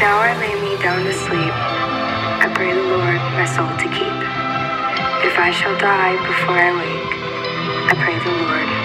Now I lay me down to sleep. I pray the Lord my soul to keep. If I shall die before I wake, I pray the Lord